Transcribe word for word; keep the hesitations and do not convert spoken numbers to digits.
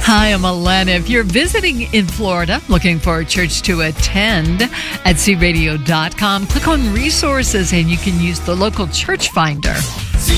Hi, I'm Alana. If you're visiting in Florida, looking for a church to attend at c radio dot com, click on resources and you can use the local church finder.